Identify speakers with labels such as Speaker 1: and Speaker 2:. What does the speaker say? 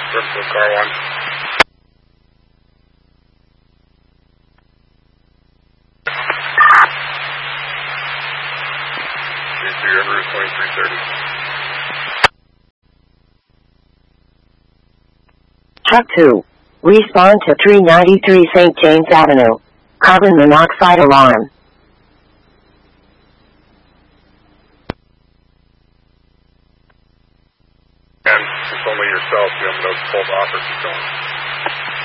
Speaker 1: Brooklyn car 1. D3 River 2330.
Speaker 2: Truck 2. Respond to 393 St. James Avenue. Carbon monoxide alarm.
Speaker 1: And it's only yourself. You have no full officer going.